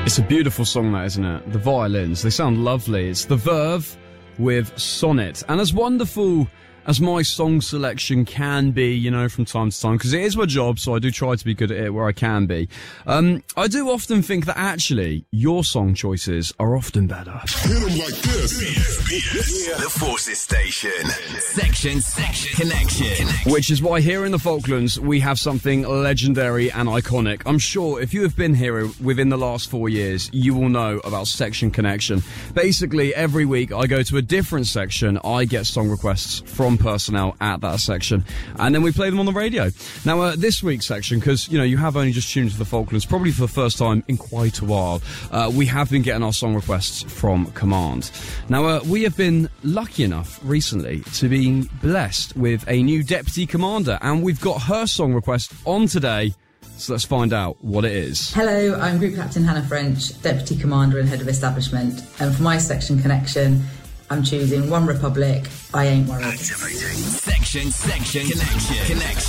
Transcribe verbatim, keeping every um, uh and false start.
It's a beautiful song, that, isn't it? The violins, they sound lovely. It's The Verve with Sonnet. And as wonderful as my song selection can be, you know, from time to time, because it is my job, so I do try to be good at it where I can be. Um, I do often think that actually your song choices are often better. Hit 'em like this. The Forces Station. Section, section, connection. Which is why here in the Falklands we have something legendary and iconic. I'm sure if you have been here within the last four years, you will know about Section Connection. Basically, every week I go to a different section. I get song requests from personnel at that section, and then we play them on the radio. Now, uh, this week's section, because, you know, you have only just tuned to the Falklands, probably for the first time in quite a while, uh, we have been getting our song requests from Command. Now, uh, we have been lucky enough recently to be blessed with a new deputy commander, and we've got her song request on today. So let's find out what it is. Hello, I'm Group Captain Hannah French, Deputy Commander and Head of Establishment, and for my Section Connection, I'm choosing One Republic, I Ain't Worried. Activating. Section, section, connection. Connection.